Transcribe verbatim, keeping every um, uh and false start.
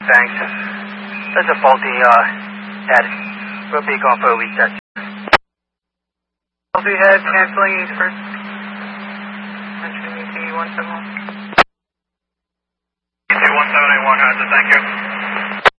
Thanks. There's a faulty, uh, head. We'll be gone for a week, that's Faulty head, canceling east first. Mentioning E T one seven one. E T one seven eight one has it, thank you.